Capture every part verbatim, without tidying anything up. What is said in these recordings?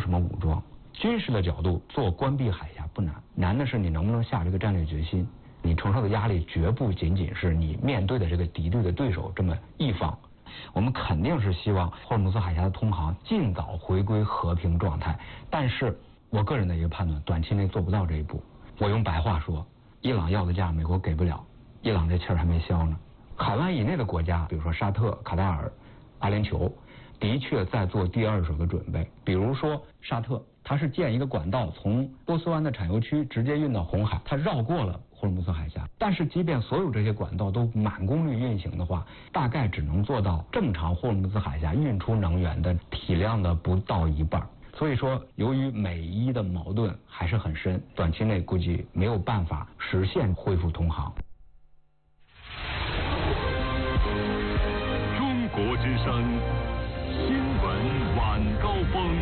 什么武装。军事的角度做关闭海峡不难，难的是你能不能下这个战略决心，你承受的压力绝不仅仅是你面对的这个敌对的对手这么一方。我们肯定是希望霍尔木兹海峡的通航尽早回归和平状态，但是我个人的一个判断，短期内做不到这一步。我用白话说，伊朗要的价美国给不了，伊朗这气儿还没消呢。海湾以内的国家，比如说沙特、卡塔尔、阿联酋，的确在做第二手的准备。比如说沙特，它是建一个管道从波斯湾的产油区直接运到红海，它绕过了霍尔木兹海峡。但是即便所有这些管道都满功率运行的话，大概只能做到正常霍尔木兹海峡运出能源的体量的不到一半。所以说，由于美伊的矛盾还是很深，短期内估计没有办法实现恢复通航。 中国之声新闻晚高峰。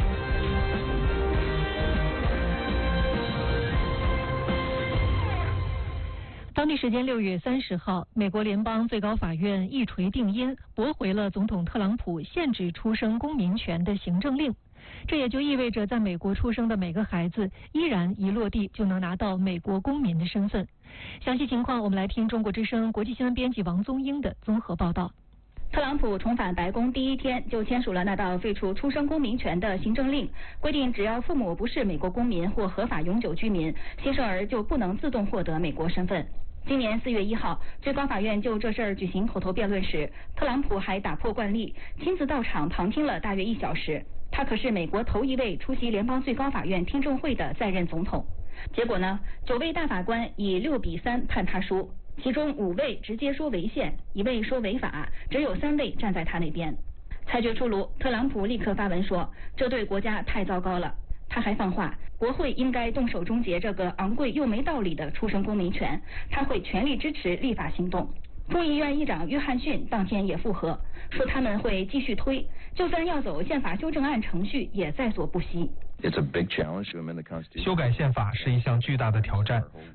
当地时间六月三十号，美国联邦最高法院一锤定音，驳回了总统特朗普限制出生公民权的行政令。这也就意味着，在美国出生的每个孩子依然一落地就能拿到美国公民的身份。详细情况，我们来听中国之声国际新闻编辑王宗英的综合报道。 特朗普重返白宫第一天就签署了那道废除出生公民权的行政令，规定只要父母不是美国公民或合法永久居民，新生儿就不能自动获得美国身份。今年四月一号，最高法院就这事儿举行口头辩论时，特朗普还打破惯例，亲自到场旁听了大约一小时。他可是美国头一位出席联邦最高法院听证会的在任总统。结果呢，九位大法官以六比三判他输，其中五位直接说违宪，一位说违法，只有三位站在他那边。裁决出炉，特朗普立刻发文说，这对国家太糟糕了。他还放话，国会应该动手终结这个昂贵又没道理的出生公民权，他会全力支持立法行动。众议院议长约翰逊当天也附和，说他们会继续推，就算要走宪法修正案程序也在所不惜。 修改宪法是一项巨大的挑战。